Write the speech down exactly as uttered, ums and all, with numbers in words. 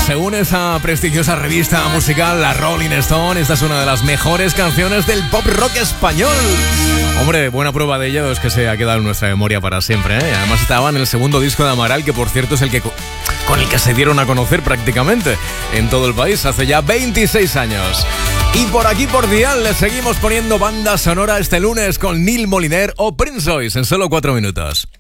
según esa prestigiosa revista musical, la Rolling Stone, esta es una de las mejores canciones del pop rock español. Hombre, buena prueba de ello es que se ha quedado en nuestra memoria para siempre, ¿eh? Además estaba en el segundo disco de Amaral, que por cierto es el que con el que se dieron a conocer prácticamente en todo el país hace ya veintiséis años. Y por aquí por Dial le seguimos poniendo banda sonora este lunes con Neil Moliner o Prince Royce en solo cuatro minutos.